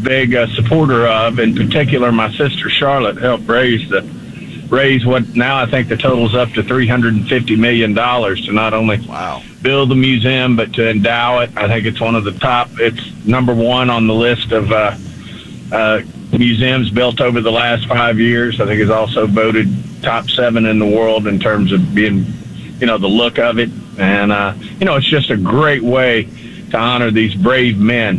big supporter of. In particular, my sister Charlotte helped raise what now I think the total's up to $350 million to not only build the museum, but to endow it. I think it's one of the top. It's number one on the list of museums built over the last 5 years. I think it's also voted top 7 in the world in terms of being, the look of it. And, it's just a great way to honor these brave men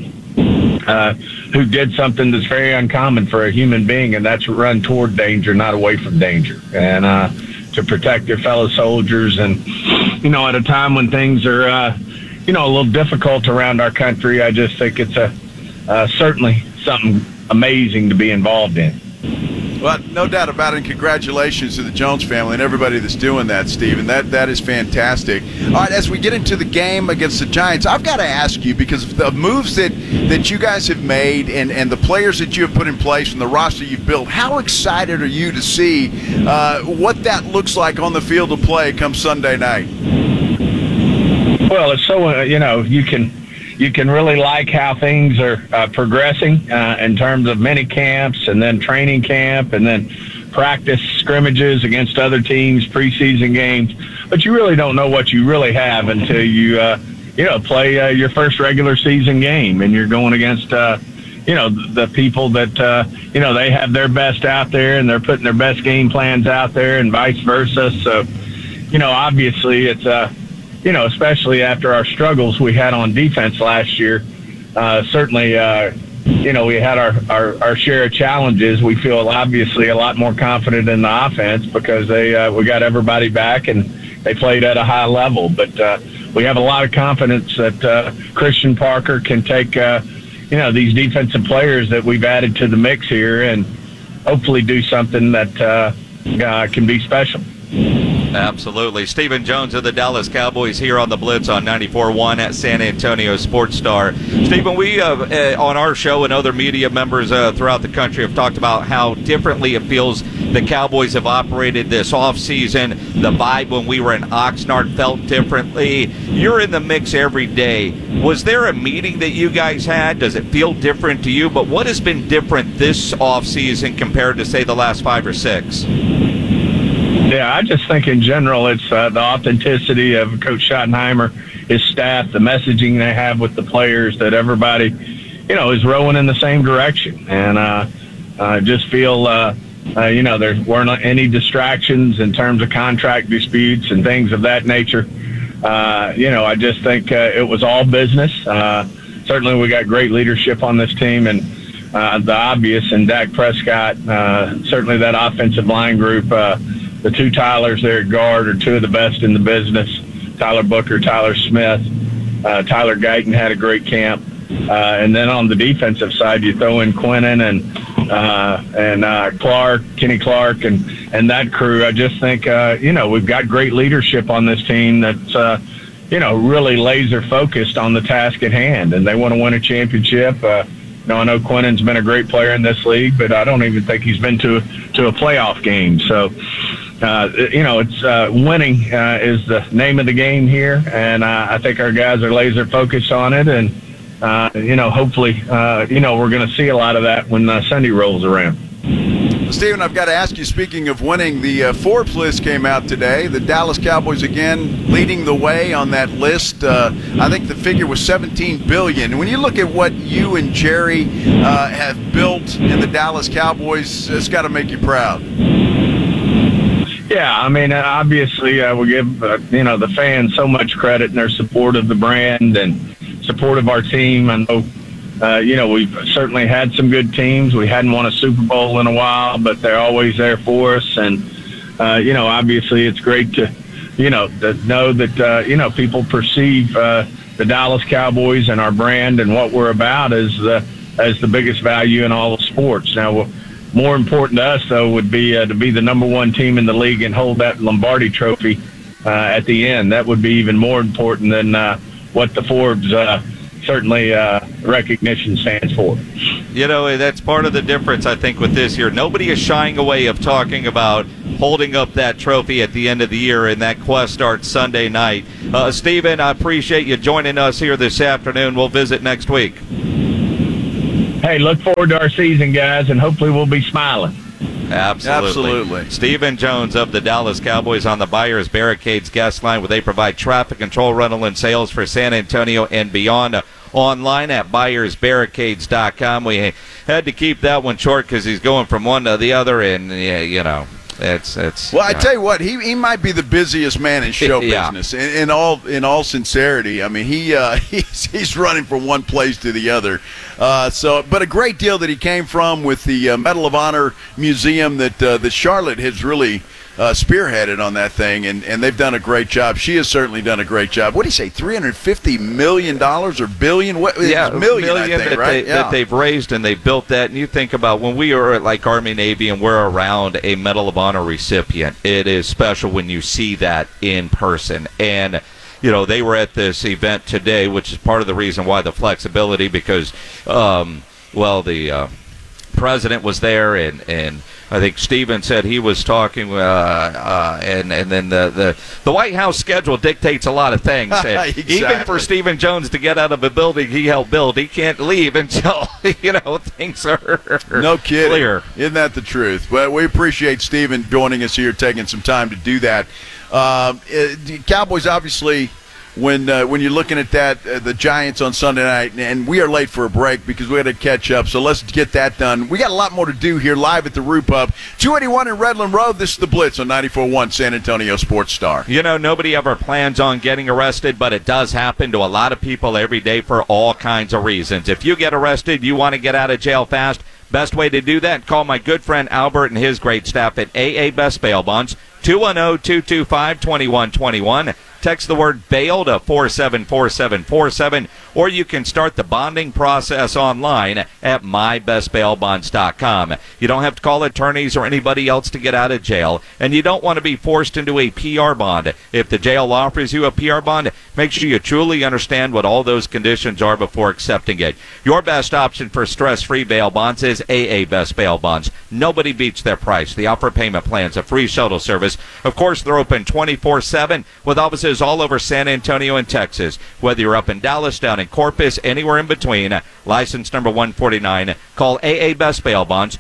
who did something that's very uncommon for a human being, and that's run toward danger, not away from danger, and to protect their fellow soldiers. And, at a time when things are, a little difficult around our country, I just think it's certainly something amazing to be involved in. Well, no doubt about it, and congratulations to the Jones family and everybody that's doing that, Stephen. That is fantastic. All right, as we get into the game against the Giants, I've got to ask you, because of the moves that you guys have made and the players that you have put in place and the roster you've built, how excited are you to see what that looks like on the field of play come Sunday night? Well, it's so, you can really like how things are progressing in terms of mini camps and then training camp and then practice scrimmages against other teams, preseason games. But you really don't know what you really have until you, play your first regular season game, and you're going against, the people that, they have their best out there and they're putting their best game plans out there and vice versa. So, obviously it's especially after our struggles we had on defense last year, certainly, we had our share of challenges. We feel obviously a lot more confident in the offense because we got everybody back and they played at a high level. But we have a lot of confidence that Christian Parker can take, these defensive players that we've added to the mix here and hopefully do something that can be special. Absolutely. Stephen Jones of the Dallas Cowboys here on the Blitz on 94.1 at San Antonio Sports Star. Stephen, we on our show and other media members throughout the country have talked about how differently it feels the Cowboys have operated this offseason. The vibe when we were in Oxnard felt differently. You're in the mix every day. Was there a meeting that you guys had? Does it feel different to you? But what has been different this offseason compared to, say, the last 5 or 6? Yeah, I just think in general it's the authenticity of Coach Schottenheimer, his staff, the messaging they have with the players, that everybody, is rowing in the same direction. And I just feel, there weren't any distractions in terms of contract disputes and things of that nature. I just think it was all business. Certainly we got great leadership on this team, and the obvious in Dak Prescott, certainly that offensive line group, the two Tylers there at guard are two of the best in the business. Tyler Booker, Tyler Smith, Tyler Guyton had a great camp. And then on the defensive side, you throw in Quinnen and Clark, Kenny Clark, and that crew. I just think, we've got great leadership on this team that's, really laser focused on the task at hand, and they want to win a championship. I know Quinnen's been a great player in this league, but I don't even think he's been to a playoff game. So, it's winning is the name of the game here, and I think our guys are laser focused on it, and hopefully, we're going to see a lot of that when Sunday rolls around. Stephen, I've got to ask you, speaking of winning, the Forbes list came out today. The Dallas Cowboys again leading the way on that list. I think the figure was $17 billion. When you look at what you and Jerry have built in the Dallas Cowboys, it's got to make you proud. Yeah, I mean, obviously we give, the fans so much credit in their support of the brand and support of our team. I know, we've certainly had some good teams. We hadn't won a Super Bowl in a while, but they're always there for us. And, obviously it's great to, know that, people perceive the Dallas Cowboys and our brand and what we're about as the biggest value in all of sports. Now, more important to us, though, would be to be the number one team in the league and hold that Lombardi trophy at the end. That would be even more important than what the Forbes certainly recognition stands for. That's part of the difference, I think, with this year. Nobody is shying away of talking about holding up that trophy at the end of the year, and that quest starts Sunday night. Stephen, I appreciate you joining us here this afternoon. We'll visit next week. hey, look forward to our season, guys, and hopefully we'll be smiling. Absolutely. Stephen Jones of the Dallas Cowboys on the Buyers Barricades guest line, where they provide traffic control, rental, and sales for San Antonio and beyond. Online at buyersbarricades.com. We had to keep that one short because he's going from one to the other, and it's. Well, I tell you what, he might be the busiest man in show business. In all sincerity, I mean, he's running from one place to the other. But a great deal that he came from with the Medal of Honor Museum that Charlotte has really spearheaded on that thing, and they've done a great job. She has certainly done a great job. What do you say, $350 million or billion? Million, I think, right? That they've raised, and they built that. And you think about when we are at like Army, Navy, and we're around a Medal of Honor recipient, it is special when you see that in person. And they were at this event today, which is part of the reason why the flexibility, because the president was there, and I think Steven said he was talking, and then the White House schedule dictates a lot of things. Exactly. Even for Stephen Jones to get out of a building he helped build, he can't leave until things are no kidding. Clear. Isn't that the truth? Well, we appreciate Steven joining us here, taking some time to do that. Cowboys, obviously, when you're looking at that, the Giants on Sunday night, and we are late for a break because we had to catch up, so let's get that done. We got a lot more to do here live at the Roo Pub, 281 in Redland Road. This is The Blitz on 94.1 San Antonio Sports Star. Nobody ever plans on getting arrested, but it does happen to a lot of people every day for all kinds of reasons. If you get arrested, you want to get out of jail fast, best way to do that, call my good friend Albert and his great staff at AA Best Bail Bonds, 210-225-2121. Text the word bail to 474747, or you can start the bonding process online at mybestbailbonds.com. You don't have to call attorneys or anybody else to get out of jail, and you don't want to be forced into a PR bond. If the jail offers you a PR bond, make sure you truly understand what all those conditions are before accepting it. Your best option for stress-free bail bonds is AA Best Bail Bonds. Nobody beats their price. They offer payment plans, a free shuttle service. Of course, they're open 24/7 with offices all over San Antonio and Texas. Whether you're up in Dallas, down in Corpus, anywhere in between, license number 149, call AA Best Bail Bonds,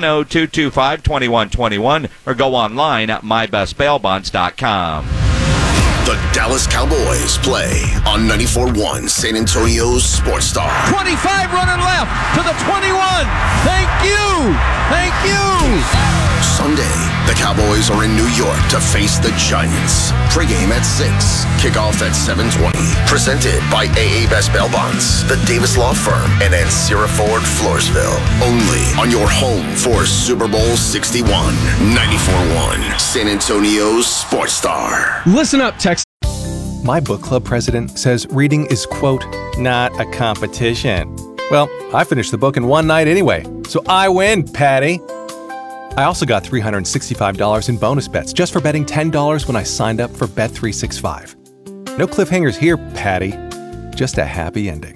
210-225-2121, or go online at mybestbailbonds.com. The Dallas Cowboys play on 94.1 San Antonio's Sports Star. 25 running left to the 21. Thank you. Thank you. Sunday, the Cowboys are in New York to face the Giants. Pre-game at 6, kickoff at 7:20. Presented by AA Best Bail Bonds, the Davis Law Firm, and Ancira Ford, Floresville. Only on your home for Super Bowl 61. 94.1 San Antonio's Sports Star. Listen up, Texas. My book club president says reading is, quote, not a competition. Well, I finished the book in one night anyway, so I win, Patty. I also got $365 in bonus bets just for betting $10 when I signed up for Bet365. No cliffhangers here, Patty. Just a happy ending.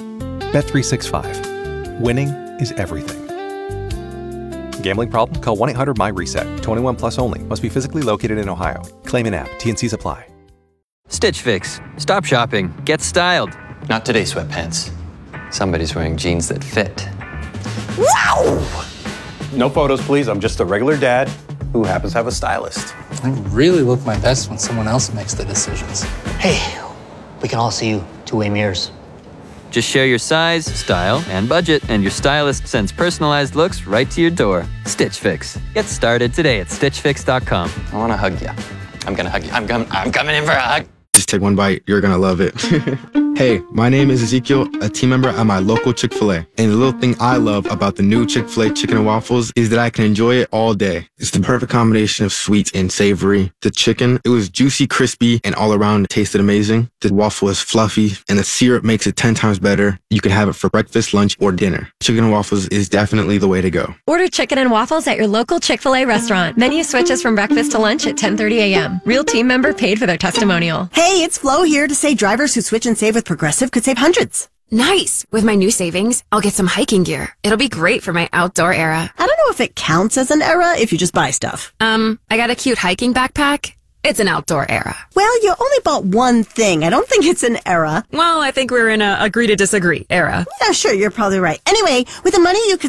Bet365. Winning is everything. Gambling problem? Call 1-800-MY-RESET. 21 plus only. Must be physically located in Ohio. Claim in app. T&Cs apply. Stitch Fix. Stop shopping. Get styled. Not today, sweatpants. Somebody's wearing jeans that fit. Wow! No photos, please. I'm just a regular dad who happens to have a stylist. I really look my best when someone else makes the decisions. Hey, we can all see you two-way mirrors. Just share your size, style, and budget, and your stylist sends personalized looks right to your door. Stitch Fix. Get started today at StitchFix.com. I want to hug you. I'm going to hug you. I'm coming in for a hug. Just take one bite. You're going to love it. Hey, my name is Ezekiel, a team member at my local Chick-fil-A. And the little thing I love about the new Chick-fil-A chicken and waffles is that I can enjoy it all day. It's the perfect combination of sweet and savory. The chicken, it was juicy, crispy, and all around it tasted amazing. The waffle is fluffy, and the syrup makes it 10 times better. You can have it for breakfast, lunch, or dinner. Chicken and waffles is definitely the way to go. Order chicken and waffles at your local Chick-fil-A restaurant. Menu switches from breakfast to lunch at 10:30 a.m. Real team member paid for their testimonial. Hey, it's Flo here to say drivers who switch and save with Progressive could save hundreds. Nice. With my new savings, I'll get some hiking gear. It'll be great for my outdoor era. I don't know if it counts as an era if you just buy stuff. I got a cute hiking backpack. It's an outdoor era. Well, you only bought one thing. I don't think it's an era. Well, I think we're in a agree to disagree era. Yeah, sure, you're probably right. Anyway, with the money you could